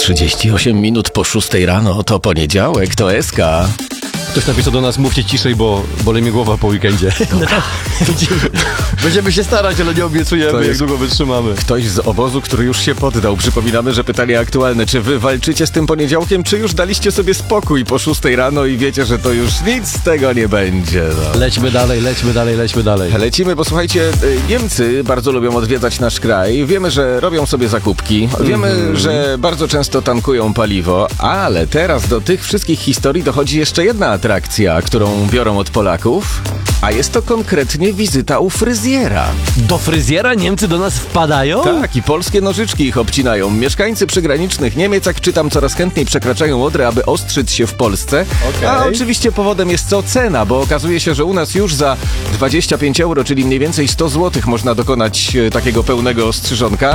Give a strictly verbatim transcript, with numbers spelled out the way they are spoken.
trzydzieści osiem minut po szóstej rano, to poniedziałek, to S K. Ktoś napisał do nas, mówcie ciszej, bo boli mnie głowa po weekendzie. No tak, będziemy, będziemy się starać, ale nie obiecujemy, jest jak długo wytrzymamy. Ktoś z obozu, który już się poddał. Przypominamy, że pytanie aktualne. Czy wy walczycie z tym poniedziałkiem, czy już daliście sobie spokój po szóstej rano i wiecie, że to już nic z tego nie będzie? No. Lećmy dalej, lećmy dalej, lećmy dalej. Lecimy, bo słuchajcie, Niemcy bardzo lubią odwiedzać nasz kraj. Wiemy, że robią sobie zakupki. Wiemy, mm. że bardzo często tankują paliwo, ale teraz do tych wszystkich historii dochodzi jeszcze jedna atrakcja, którą biorą od Polaków, a jest to konkretnie wizyta u fryzjera. Do fryzjera Niemcy do nas wpadają? Tak, i polskie nożyczki ich obcinają. Mieszkańcy przygranicznych Niemiec, jak czytam, coraz chętniej przekraczają Odrę, aby ostrzyć się w Polsce. Okay. A oczywiście powodem jest co? Cena, bo okazuje się, że u nas już za dwadzieścia pięć euro, czyli mniej więcej sto złotych, można dokonać takiego pełnego ostrzyżonka.